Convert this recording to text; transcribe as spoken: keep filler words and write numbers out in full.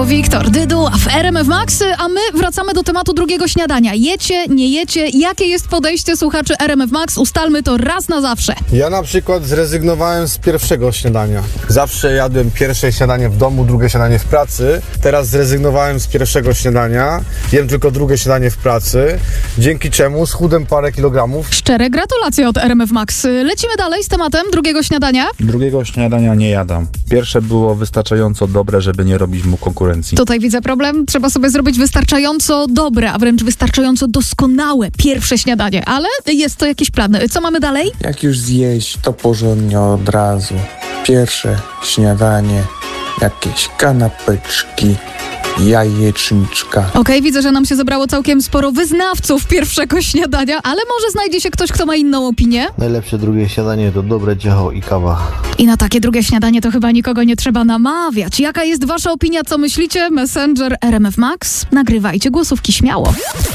To Wiktor Dyduła w R M F Max, a my wracamy do tematu drugiego śniadania. Jecie, nie jecie? Jakie jest podejście słuchaczy R M F Max? Ustalmy to raz na zawsze. Ja na przykład zrezygnowałem z pierwszego śniadania. Zawsze jadłem pierwsze śniadanie w domu, drugie śniadanie w pracy. Teraz zrezygnowałem z pierwszego śniadania. Jem tylko drugie śniadanie w pracy, dzięki czemu schudłem parę kilogramów. Szczere gratulacje od R M F Max. Lecimy dalej z tematem drugiego śniadania. Drugiego śniadania nie jadam. Pierwsze było wystarczająco dobre, żeby nie robić mu konkurencji. Tutaj widzę problem. Trzeba sobie zrobić wystarczająco dobre, a wręcz wystarczająco doskonałe pierwsze śniadanie. Ale jest to jakiś plan. Co mamy dalej? Jak już zjeść, to porządnie od razu. Pierwsze śniadanie, jakieś kanapeczki, jajeczniczka. Okej, okay, widzę, że nam się zebrało całkiem sporo wyznawców pierwszego śniadania, ale może znajdzie się ktoś, kto ma inną opinię. Najlepsze drugie śniadanie to dobre ciacho i kawa. I na takie drugie śniadanie to chyba nikogo nie trzeba namawiać. Jaka jest wasza opinia, co myślicie? Messenger R M F Max. Nagrywajcie głosówki śmiało.